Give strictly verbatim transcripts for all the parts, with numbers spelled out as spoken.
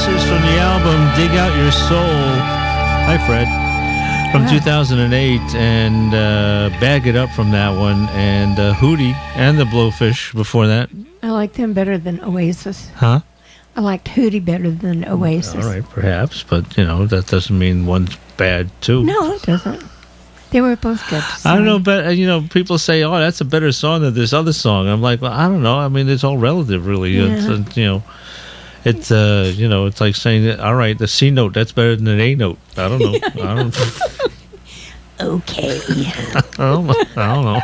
is from the album Dig Out Your Soul. Hi, Fred. From wow. two thousand eight, and uh, Bag It Up from that one, and uh, Hootie and the Blowfish before that. I like them better than Oasis. Huh? I liked Hootie better than Oasis. All right, perhaps, but, you know, that doesn't mean one's bad, too. No, it doesn't. They were both good. I don't know, but, uh, you know, people say, oh, that's a better song than this other song. I'm like, well, I don't know. I mean, it's all relative, really. Yeah. It's, uh, you know, it's, uh, you know, it's like saying, that, all right, the C note, that's better than an A note. I don't know. I don't Okay. I don't know. I don't know.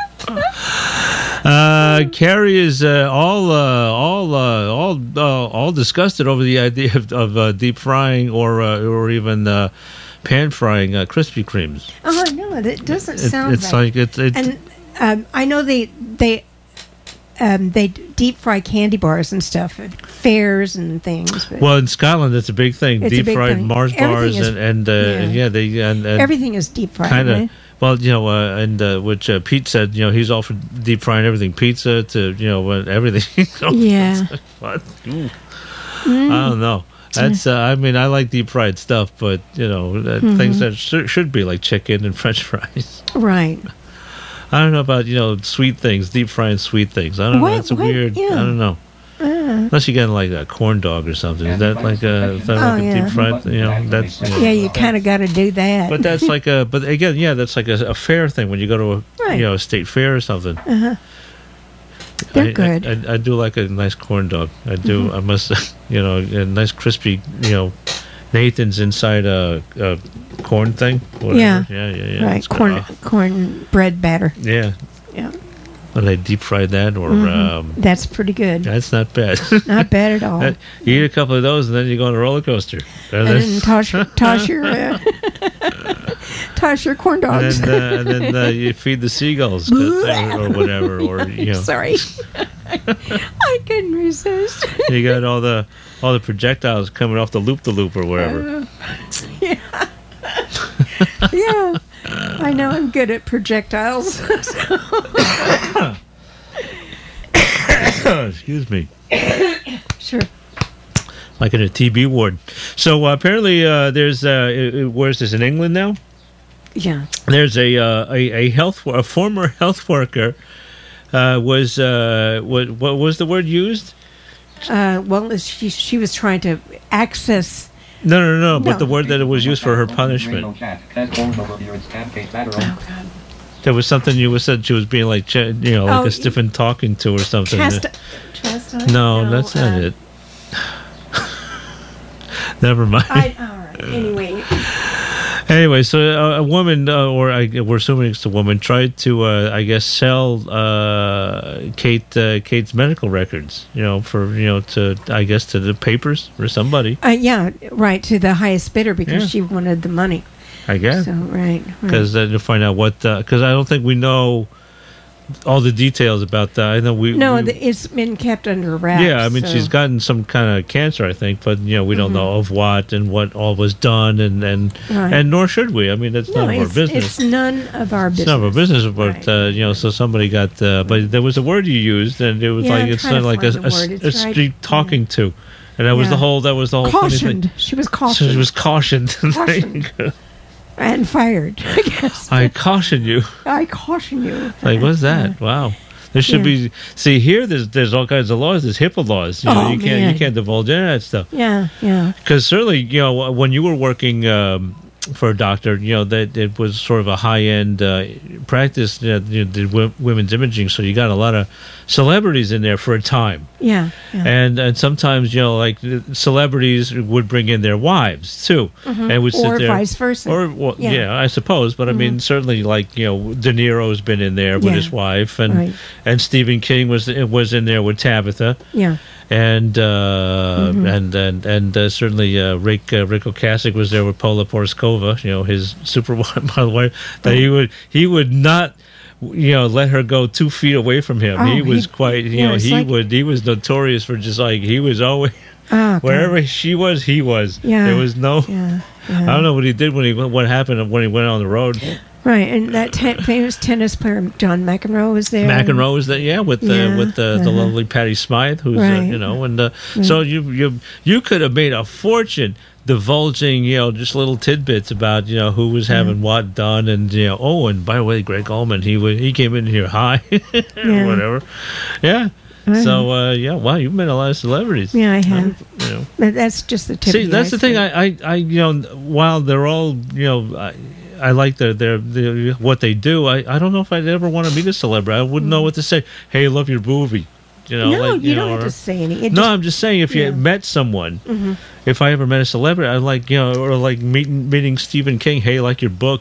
Uh, Carrie is uh, all, uh, all, uh, all, uh, all disgusted over the idea of, of uh, deep frying or, uh, or even uh, pan frying uh, Krispy Kremes. Oh no, it doesn't it, sound. It's right. like it's. It, and um, I know they they um, they deep fry candy bars and stuff at fairs and things. But well, in Scotland, it's a big thing. It's deep a big fried thing. Mars Everything bars is- and and uh, yeah. yeah, they and, and everything is deep fried. kind of. Right? Well, you know, uh, and uh, which uh, Pete said, you know, he's all for deep frying everything, pizza to, you know, uh, everything. Yeah. What? Ooh. Mm. I don't know. That's. Uh, I mean, I like deep fried stuff, but you know, uh, Mm-hmm. things that sh- should be like chicken and French fries. Right. I don't know about you know sweet things, deep frying sweet things. I don't What? know. It's a What? weird. Yeah. I don't know. Uh, Unless you get like a corn dog or something. Is that like a, is that Oh, like a yeah. deep fried? You know, that's. You know. yeah, you kind of got to do that. But that's like a. But again, yeah, that's like a, a fair thing when you go to a Right. you know a state fair or something. uh-huh. They're I, good. I, I, I do like a nice corn dog. I do. Mm-hmm. I must. You know, a nice crispy. You know, Nathan's inside a, a corn thing. Whatever. Yeah. Yeah. Yeah. Yeah. right, It's good. corn Uh, corn bread batter. yeah. Yeah, When they deep fry that, or Mhm. um, that's pretty good. that's not bad. Not bad at all. That- you eat a couple of those, and then you go on a roller coaster. And and then, then toss your toss your uh, toss your corn and dogs. then, uh, and then uh, you feed the seagulls 'cause- or, or whatever, or you know, Sorry, I couldn't resist. you got all the all the projectiles coming off the loop the loop or wherever. Uh, yeah, yeah. I know I'm good at projectiles. Excuse me. Sure. Like in a T B ward. So uh, apparently, uh, there's uh, it- it- where's this in England now? Yeah. There's a uh, a, a health a former health worker uh, was uh, what what was the word used? Uh, well, she she was trying to access. No, no, no. But No. the word that it was used for her punishment. Oh God. There was something you was said she was being like ch- you know like Oh, a stiffened talking to or something. Chasti- chastise? no, that's not uh, it. Never mind. I, all right. Anyway, Anyway, so a, a woman, uh, or I, we're assuming it's a woman, tried to, uh, I guess, sell uh, Kate uh, Kate's medical records. You know, for you know to I guess to the papers or somebody. uh, yeah, right to the highest bidder because Yeah. she wanted the money. I guess So right, right. because then to find out what because I don't think we know all the details about that. I know we no, we- the, it's been kept under wraps. yeah, I mean so- she's gotten some kind of cancer, I think, but you know we don't Mhm. know of what and what all was done, and and, Right. and nor should we. I mean, that's no, none of our it's, business. it's none of our business. It's none of our business, but Right. uh, you know, so somebody got, uh, but there was a word you used, and it was Yeah, like I'm it's trying not to like a, find the a, word. a It's right- street talking to, and that was Yeah. the whole. That was the whole funny Cautioned. thing. She was So cautioned. she was cautioned. Cautioned. and fired. I guess. I caution you. I caution you. Like, what's that? Wow. There should Yeah. be. See here, there's there's all kinds of laws. There's HIPAA laws. You know, Oh, you can't man. you can't divulge any of that stuff. Yeah, yeah. Because certainly, you know, when you were working um, for a doctor, you know, that it was sort of a high end uh, practice. You know, you did w- women's imaging, so you got a lot of celebrities in there for a time. Yeah, yeah. And and sometimes, you know, like celebrities would bring in their wives too, Mhm. and would sit Or there, vice versa. or well, yeah. Yeah. I suppose. But I mean, certainly, like you know, De Niro's been in there with Yeah. his wife, and Right. and Stephen King was was in there with Tabitha, Yeah. and uh, Mhm. and and and uh, certainly uh, Rick uh, Rick Ocasek was there with Paula Porskova, you know, his supermodel wife. That he would he would not. You know, let her go two feet away from him. Oh, he was he- quite. You yeah, know, it's he like- would. He was notorious for just like he was always Oh, God. wherever she was. He was. Yeah. There was no. Yeah. I don't know what he did when he what happened when he went on the road. Right, and that te- famous tennis player John McEnroe was there. McEnroe was there, yeah, with the Yeah, with the, the uh-huh. lovely Patty Smythe, who's uh, Right. you know, and uh, so you you you could have made a fortune divulging, you know, just little tidbits about, you know, who was having what done, and you know, oh, and by the way, Greg Allman, he wa- he came in here high, Yeah. whatever, yeah. Right. So uh, yeah, wow, you've met a lot of celebrities. Yeah, I have. You know. But that's just the tip. See, of the that's the thing. iceberg. I, I, I, you know, while they're all, you know, I, I like their, their, their what they do. I, I don't know if I'd ever want to meet a celebrity. I wouldn't know what to say. Hey, I love your movie. You know, no, like, you, you don't know, have or- to say any. It no, just- I'm just saying if you yeah. met someone, Mhm. if I ever met a celebrity, I'd like, you know, or like meeting meeting Stephen King. Hey, like your book.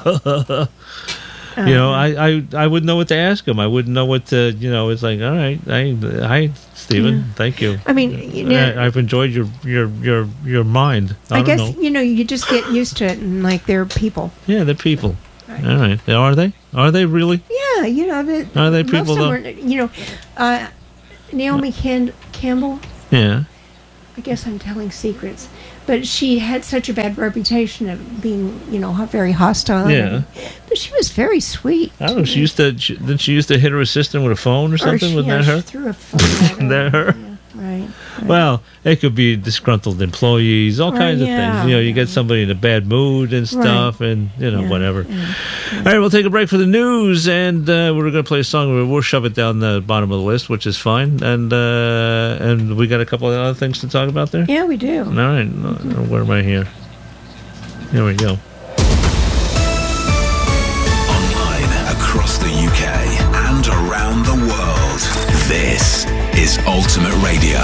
You know, Uh-huh. I, I, I wouldn't know what to ask him. I wouldn't know what to, you know, it's like, all right, I, hi, Stephen, Yeah. thank you. I mean, you know, I, I've enjoyed your, your, your, your mind. I, I don't guess know. you know you just get used to it, and like they're people. Yeah, they're people. Right. All right. Are they? Are they really? Yeah, you know, the, Are they most people, of though? them are, you know, uh, Naomi Can- Campbell. Yeah. I guess I'm telling secrets, but she had such a bad reputation of being, you know, very hostile. Yeah. But she was very sweet. I don't know. She used to, she, did she used to hit her assistant with a phone or Or something? she, Wasn't yeah, that she her? threw a phone at That her? Yeah, right. Well, it could be disgruntled employees, all Right, kinds of yeah. things. You know, you get somebody in a bad mood and stuff, and, you know, Yeah, whatever. yeah, All right, we'll take a break for the news, and uh, we're going to play a song. We'll we'll shove it down the bottom of the list, which is fine. And uh, and we got a couple of other things to talk about there? Yeah, we do. All right. Uh, Where am I here? Here we go. Online across the U K and around the world. This is Ultimate Radio.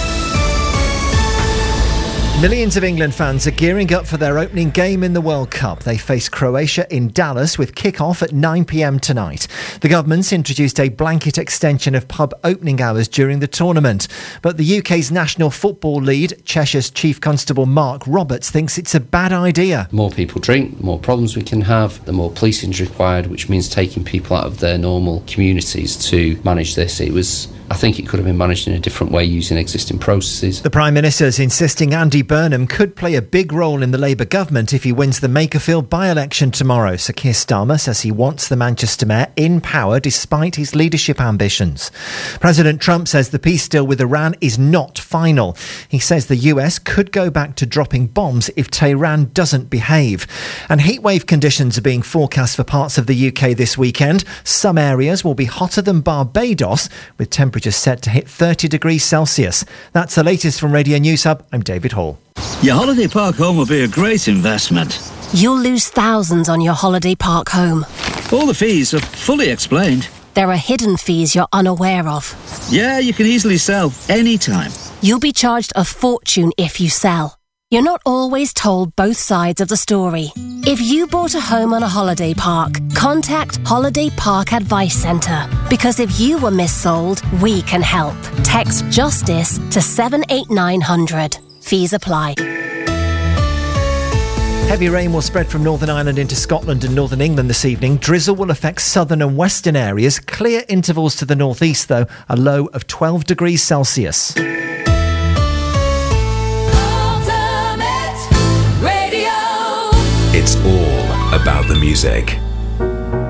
Millions of England fans are gearing up for their opening game in the World Cup. They face Croatia in Dallas with kick-off at nine p.m. tonight. The government's introduced a blanket extension of pub opening hours during the tournament. But the U K's national football lead, Cheshire's Chief Constable Mark Roberts, thinks it's a bad idea. The more people drink, the more problems we can have, the more policing is required, which means taking people out of their normal communities to manage this. It was, I think it could have been managed in a different way using existing processes. The Prime Minister's insisting Andy Burnham could play a big role in the Labour government if he wins the Makerfield by-election tomorrow. Sir Keir Starmer says he wants the Manchester Mayor in power despite his leadership ambitions. President Trump says the peace deal with Iran is not final. He says the U S could go back to dropping bombs if Tehran doesn't behave. And heatwave conditions are being forecast for parts of the U K this weekend. Some areas will be hotter than Barbados, with temperatures set to hit thirty degrees Celsius. That's the latest from Radio News Hub. I'm David Hall. Your holiday park home will be a great investment. You'll lose thousands on your holiday park home. All the fees are fully explained. There are hidden fees you're unaware of. Yeah, you can easily sell anytime. You'll be charged a fortune if you sell. You're not always told both sides of the story. If you bought a home on a holiday park, contact Holiday Park Advice Centre. Because if you were missold, we can help. Text JUSTICE to seven eight nine hundred. Fees apply. Heavy rain will spread from Northern Ireland into Scotland and Northern England this evening. Drizzle will affect southern and western areas. Clear intervals to the northeast, though. A low of twelve degrees Celsius. It's all about the music.